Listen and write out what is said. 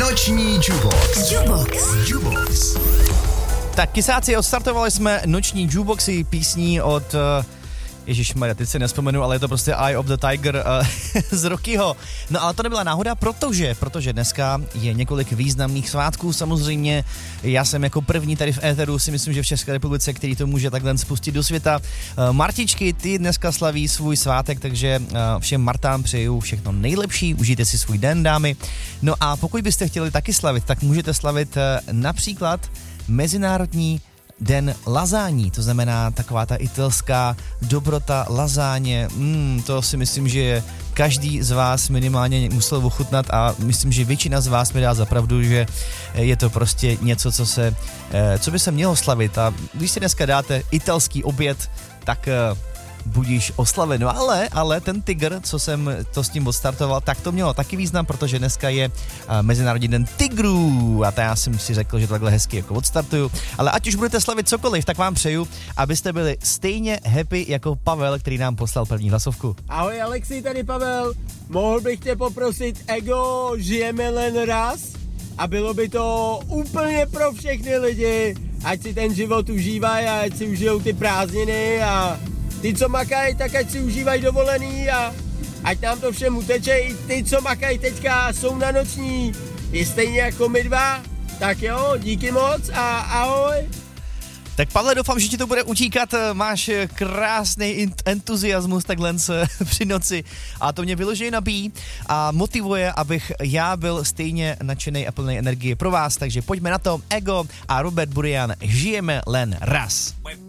Noční Jukebox. Tak kysáci, odstartovali jsme noční jukeboxy písní od... Ježišmarja, teď se nespomenu, ale je to prostě Eye of the Tiger z Rockyho. No ale to nebyla náhoda, protože dneska je několik významných svátků. Samozřejmě já jsem jako první tady v éteru, si myslím, že v České republice, který to může takhle spustit do světa. Martičky, ty dneska slaví svůj svátek, takže všem Martám přeju všechno nejlepší, užijte si svůj den, dámy. No a pokud byste chtěli taky slavit, tak můžete slavit například Mezinárodní den lazání, to znamená taková ta italská dobrota lazáně, to si myslím, že každý z vás minimálně musel ochutnat a myslím, že většina z vás mi dá za pravdu, že je to prostě něco, co by se mělo slavit a když si dneska dáte italský oběd, tak budíš oslaven. No ale ten tygr, co jsem to s tím odstartoval, tak to mělo taky význam, protože dneska je Mezinárodní den tigrů a to já jsem si řekl, že to takhle hezky jako odstartuju. Ale ať už budete slavit cokoliv, tak vám přeju, abyste byli stejně happy jako Pavel, který nám poslal první hlasovku. Ahoj Alexi, tady Pavel. Mohl bych tě poprosit, Ego, žijeme jen raz? A bylo by to úplně pro všechny lidi, ať si ten život užívají a ať si užijou ty prázdniny a ty, co makají, tak ať si užívají dovolený a ať nám to všem uteče. I ty, co makají teďka, jsou na noční, je stejně jako my dva. Tak jo, díky moc a ahoj. Tak Pavle, doufám, že ti to bude utíkat, máš krásný entuziasmus takhle při noci a to mě vyloženě nabíjí a motivuje, abych já byl stejně nadšenej a plný energie pro vás, takže pojďme na to. Ego a Robert Burian, žijeme len raz.